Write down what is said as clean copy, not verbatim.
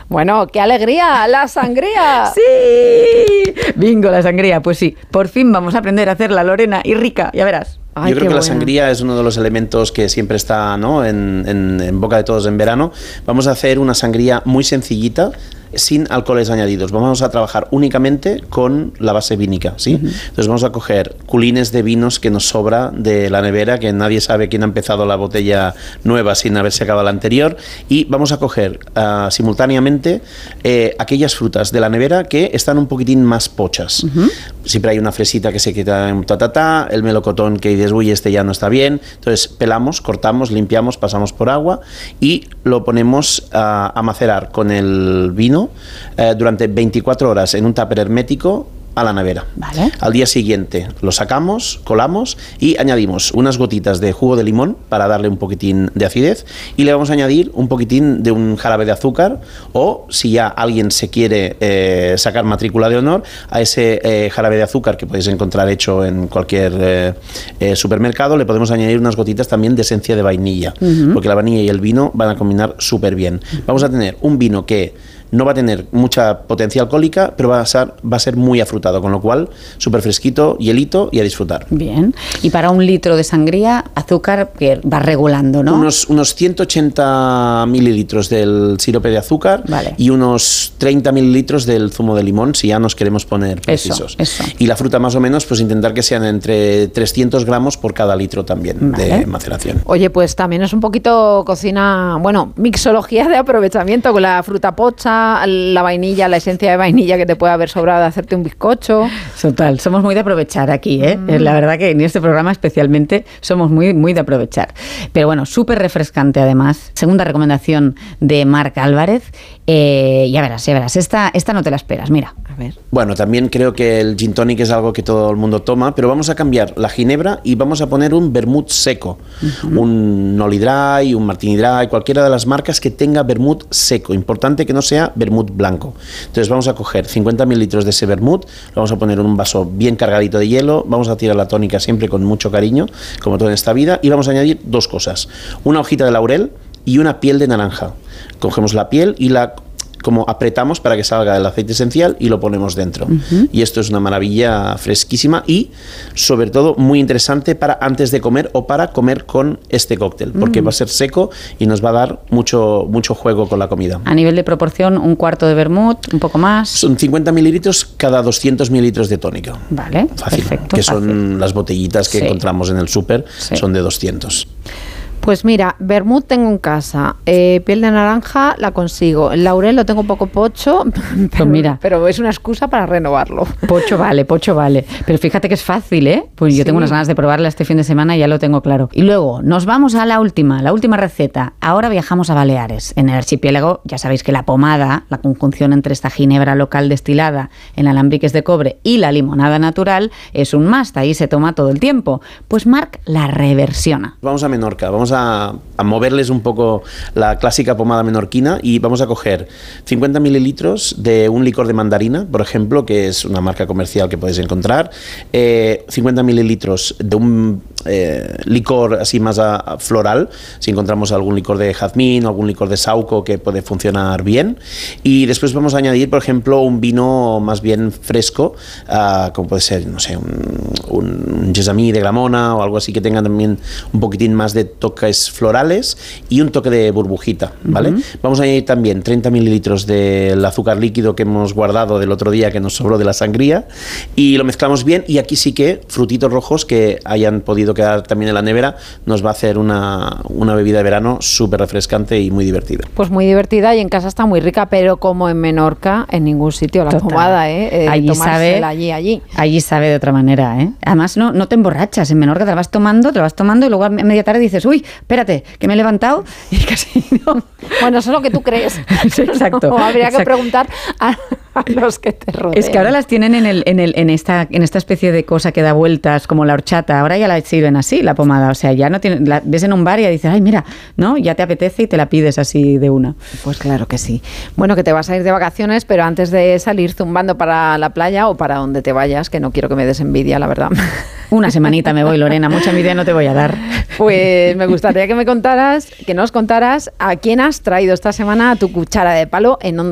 Bueno, qué alegría, la sangría. ¡Sí! Bingo, la sangría. Pues sí, por fin vamos a aprender a hacerla, Lorena, y rica, ya verás. Ay, yo creo que la sangría es uno de los elementos que siempre está, ¿no?, en boca de todos en verano. Vamos a hacer una sangría muy sencillita, sin alcoholes añadidos. Vamos a trabajar únicamente con la base vínica, ¿sí? Entonces vamos a coger culines de vinos que nos sobra de la nevera, que nadie sabe quién ha empezado la botella nueva sin haberse acabado la anterior, y vamos a coger simultáneamente aquellas frutas de la nevera que están un poquitín más pochas. Siempre hay una fresita que se queda en el melocotón que dices, uy, este ya no está bien. Entonces pelamos, cortamos, limpiamos, pasamos por agua y lo ponemos a macerar con el vino durante 24 horas en un tupper hermético a la nevera. Vale. Al día siguiente lo sacamos, colamos y añadimos unas gotitas de jugo de limón para darle un poquitín de acidez, y le vamos a añadir un poquitín de un jarabe de azúcar, o si ya alguien se quiere sacar matrícula de honor, a ese jarabe de azúcar que podéis encontrar hecho en cualquier supermercado, le podemos añadir unas gotitas también de esencia de vainilla, porque la vainilla y el vino van a combinar súper bien. Vamos a tener un vino que no va a tener mucha potencia alcohólica, pero va a ser muy afrutado, con lo cual súper fresquito, hielito y a disfrutar. Bien. Y para 1 litro de sangría, azúcar que va regulando, ¿no? Unos 180 mililitros del sirope de azúcar, vale, y unos 30 mililitros del zumo de limón, si ya nos queremos poner precisos. Eso. Y la fruta más o menos, pues intentar que sean entre 300 gramos por cada litro también, vale, de maceración. Oye, pues también es un poquito cocina, bueno, mixología de aprovechamiento con la fruta pocha, la vainilla, la esencia de vainilla que te puede haber sobrado de hacerte un bizcocho. Total, somos muy de aprovechar aquí, ¿eh? La verdad que en este programa especialmente somos muy de aprovechar. Pero bueno, súper refrescante además. Segunda recomendación de Marc Álvarez. Ya verás, esta no te la esperas, mira. A ver. Bueno, también creo que el gin tonic es algo que todo el mundo toma, pero vamos a cambiar la ginebra y vamos a poner un vermut seco. Un Noli Dry, un Martini Dry, cualquiera de las marcas que tenga vermut seco. Importante que no sea vermut blanco. Entonces vamos a coger 50 mililitros de ese vermut, lo vamos a poner en un vaso bien cargadito de hielo, vamos a tirar la tónica siempre con mucho cariño, como todo en esta vida, y vamos a añadir 2 cosas, una hojita de laurel y una piel de naranja. Cogemos la piel y la como apretamos para que salga el aceite esencial y lo ponemos dentro. Y esto es una maravilla fresquísima y, sobre todo, muy interesante para antes de comer o para comer con este cóctel, porque va a ser seco y nos va a dar mucho juego con la comida. A nivel de proporción, 1/4 de vermut, un poco más. Son 50 mililitros cada 200 mililitros de tónica. Vale, fácil, perfecto. que son las botellitas que encontramos en el súper, son de 200. Pues mira, vermut tengo en casa, piel de naranja la consigo, el laurel lo tengo un poco pocho, pues mira, pero es una excusa para renovarlo. Pocho vale. Pero fíjate que es fácil, ¿eh? Pues yo tengo unas ganas de probarla este fin de semana y ya lo tengo claro. Y luego nos vamos a la última receta. Ahora viajamos a Baleares. En el archipiélago ya sabéis que la pomada, la conjunción entre esta ginebra local destilada en alambiques de cobre y la limonada natural, es un must, ahí se toma todo el tiempo. Pues Marc la reversiona. Vamos a Menorca, vamos a moverles un poco la clásica pomada menorquina y vamos a coger 50 mililitros de un licor de mandarina, por ejemplo, que es una marca comercial que podéis encontrar, 50 mililitros de un licor así más floral, si encontramos algún licor de jazmín o algún licor de saúco que puede funcionar bien, y después vamos a añadir, por ejemplo, un vino más bien fresco, como puede ser, no sé, un Gessamí de Gramona o algo así que tenga también un poquitín más de toques florales y un toque de burbujita, ¿vale? Vamos a añadir también 30 mililitros del azúcar líquido que hemos guardado del otro día que nos sobró de la sangría y lo mezclamos bien, y aquí sí que frutitos rojos que hayan podido quedar también en la nevera nos va a hacer una bebida de verano súper refrescante y muy divertida. Pues muy divertida y en casa está muy rica, pero como en Menorca, en ningún sitio la pomada, allí sabe de otra manera, ¿eh? Además no te emborrachas, en Menorca te la vas tomando y luego a media tarde dices, uy, espérate, que me he levantado y casi no. Bueno, eso es lo que tú crees. Sí, exacto. No, habría que preguntar a los que te rodean. Es que ahora las tienen en esta especie de cosa que da vueltas, como la horchata. Ahora ya la sirven así, la pomada. O sea, ya no tienen, la ves en un bar y ya dices, ay, mira, ¿no? Ya te apetece y te la pides así de una. Pues claro que sí. Bueno, que te vas a ir de vacaciones, pero antes de salir zumbando para la playa o para donde te vayas, que no quiero que me des envidia, la verdad. Una semanita me voy, Lorena, mucha envidia no te voy a dar. Pues me gustaría que nos contaras a quién has traído esta semana a tu cuchara de palo en Onda